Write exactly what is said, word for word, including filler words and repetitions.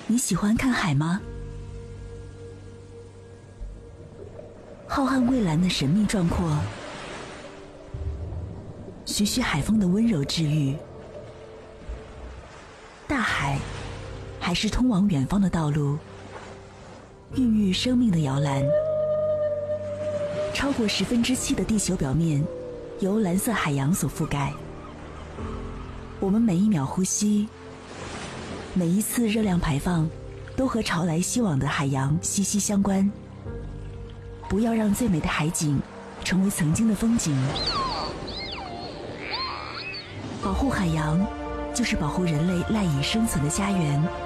你喜欢看海吗？浩瀚蔚蓝的神秘壮阔，徐徐海风的温柔治愈。大海还是通往远方的道路，孕育生命的摇篮。超过十分之七的地球表面由蓝色海洋所覆盖。我们每一秒呼吸，每一次热量排放，都和潮来袭往的海洋息息相关。不要让最美的海景成为曾经的风景。保护海洋，就是保护人类赖以生存的家园。